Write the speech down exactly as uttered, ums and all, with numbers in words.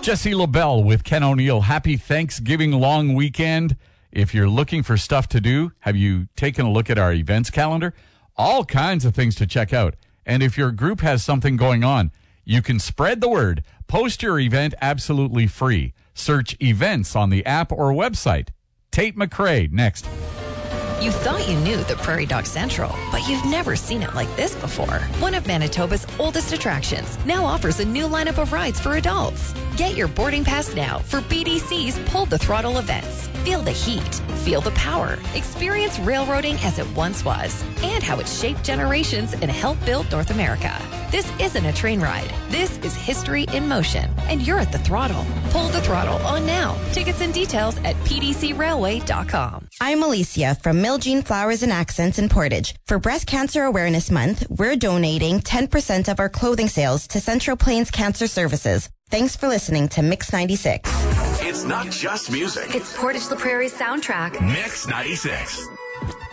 Jesse LaBelle with Ken O'Neill. Happy Thanksgiving long weekend. If you're looking for stuff to do, have you taken a look at our events calendar? All kinds of things to check out. And if your group has something going on, you can spread the word. Post your event absolutely free. Search events on the app or website. Tate McRae, next. You thought you knew the Prairie Dog Central, but you've never seen it like this before. One of Manitoba's oldest attractions now offers a new lineup of rides for adults. Get your boarding pass now for B D C's Pull the Throttle events. Feel the heat, feel the power, experience railroading as it once was, and how it shaped generations and helped build North America. This isn't a train ride. This is history in motion, and you're at the throttle. Pull the Throttle on now. Tickets and details at p d c railway dot com. I'm Alicia from Miljean Flowers and Accents in Portage. For Breast Cancer Awareness Month, we're donating ten percent of our clothing sales to Central Plains Cancer Services. Thanks for listening to Mix ninety-six. It's not just music. It's Portage La Prairie's soundtrack. Mix ninety-six.